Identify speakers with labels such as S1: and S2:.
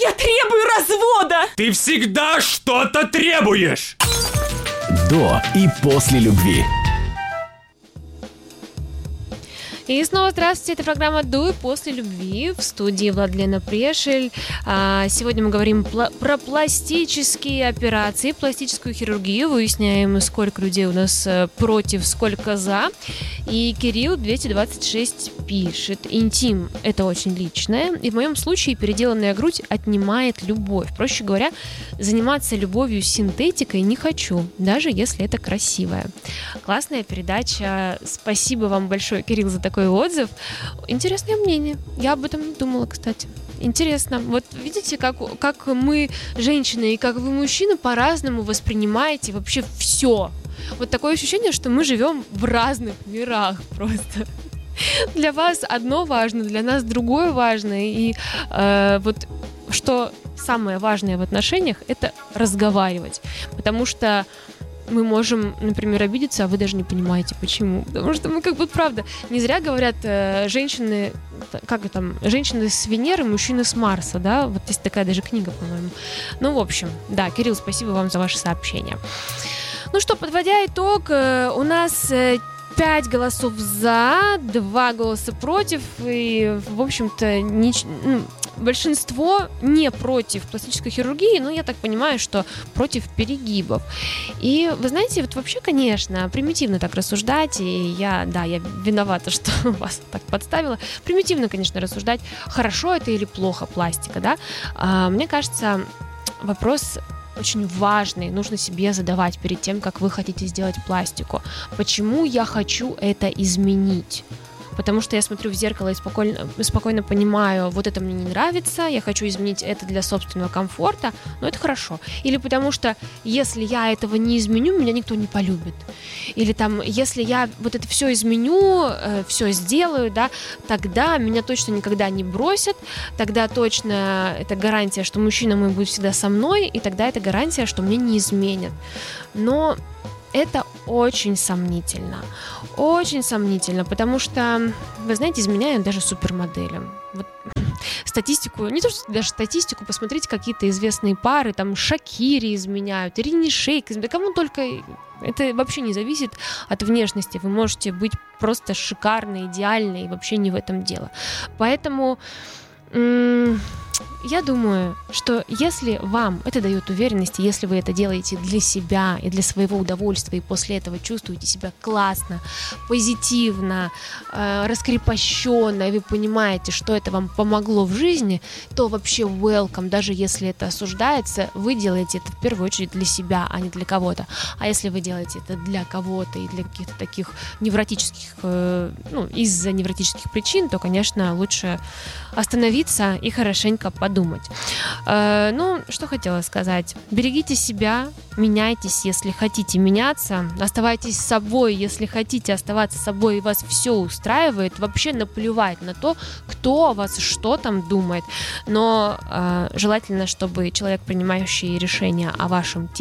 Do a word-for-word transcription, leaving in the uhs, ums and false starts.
S1: Я требую развода!
S2: Ты всегда что-то требуешь!
S3: До и после любви.
S1: И снова здравствуйте, это программа «До и после любви», в студии Владлена Прешель. Сегодня мы говорим про пластические операции, пластическую хирургию, выясняем, сколько людей у нас против, сколько за. И Кирилл двести двадцать шесть пишет: интим – это очень личное, и в моем случае переделанная грудь отнимает любовь. Проще говоря, заниматься любовью с синтетикой не хочу, даже если это красивая. Классная передача, спасибо вам большое, Кирилл, за такой отзыв. Интересное мнение. Я об этом не думала, кстати. Интересно. Вот видите, как, как мы, женщины, и как вы, мужчины, по-разному воспринимаете вообще все. Вот такое ощущение, что мы живем в разных мирах просто. Для вас одно важно, для нас другое важно. И э, вот что самое важное в отношениях – это разговаривать. Потому что мы можем, например, обидеться, а вы даже не понимаете, почему. Потому что мы как бы, правда, не зря говорят э, женщины, как там, женщины с Венеры, мужчины с Марса, да? Вот есть такая даже книга, по-моему. Ну, в общем, да, Кирилл, спасибо вам за ваше сообщение. Ну что, подводя итог, э, у нас э, пять голосов за, два голоса против, и, в общем-то, нич- ну, большинство не против пластической хирургии, но я так понимаю, что против перегибов. И вы знаете, вот вообще, конечно, примитивно так рассуждать, и я, да, я виновата, что вас так подставила. Примитивно, конечно, рассуждать, хорошо это или плохо пластика, да. А, мне кажется, вопрос очень важный, нужно себе задавать перед тем, как вы хотите сделать пластику. Почему я хочу это изменить? Потому что я смотрю в зеркало и спокойно, спокойно понимаю, вот это мне не нравится, я хочу изменить это для собственного комфорта, но это хорошо. Или потому что, если я этого не изменю, меня никто не полюбит. Или там, если я вот это все изменю, э, все сделаю, да, тогда меня точно никогда не бросят, тогда точно это гарантия, что мужчина мой будет всегда со мной, и тогда это гарантия, что мне не изменят. Но это очень сомнительно. Очень сомнительно, потому что, вы знаете, изменяют даже супермоделям. Вот статистику, не то что даже статистику, посмотрите, какие-то известные пары, там Шакири изменяют, Ирине Шейк, да кому только. Это вообще не зависит от внешности. Вы можете быть просто шикарной, идеальной, и вообще не в этом дело. Поэтому м- я думаю, что если вам это дает уверенность, если вы это делаете для себя и для своего удовольствия, и после этого чувствуете себя классно, позитивно, э, раскрепощенно, и вы понимаете, что это вам помогло в жизни, то вообще welcome, даже если это осуждается, вы делаете это в первую очередь для себя, а не для кого-то. А если вы делаете это для кого-то и для каких-то таких невротических, э, ну, из-за невротических причин, то, конечно, лучше остановиться и хорошенько подумать. Э, ну, что хотела сказать. Берегите себя, меняйтесь, если хотите меняться, оставайтесь собой, если хотите оставаться собой, и вас все устраивает, вообще наплевать на то, кто о вас что там думает. Но э, желательно, чтобы человек, принимающий решение о вашем теле,